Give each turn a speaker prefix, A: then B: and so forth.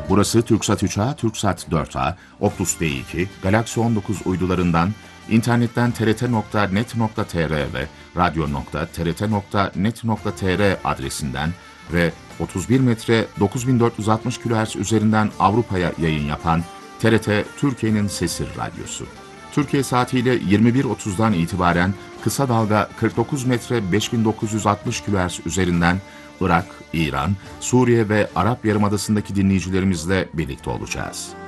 A: Burası TürkSat 3A, TürkSat 4A, Optus D2, Galaxy 19 uydularından, internetten trt.net.tr ve radyo.trt.net.tr adresinden ve 31 metre 9460 kHz üzerinden Avrupa'ya yayın yapan TRT Türkiye'nin Sesi Radyosu. Türkiye saatiyle 21.30'dan itibaren kısa dalga 49 metre 5960 kHz üzerinden Irak, İran, Suriye ve Arap Yarımadası'ndaki dinleyicilerimizle birlikte olacağız.